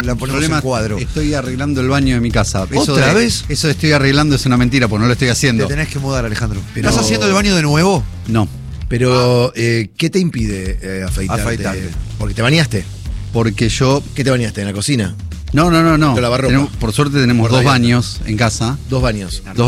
la ponemos en cuadro. Estoy arreglando el baño de mi casa. ¿Otra vez? Eso de estoy arreglando es una mentira, porque no lo estoy haciendo. Te tenés que mudar, Alejandro. Pero- ¿Estás haciendo el baño de nuevo? No, Pero, ¿qué te impide afeitarte? Afeitarte. Porque te bañaste. porque yo... ¿Qué te bañaste? ¿En la cocina? No. Te lavarropa. Por suerte tenemos Puerta dos abierta. baños en casa. 2 baños.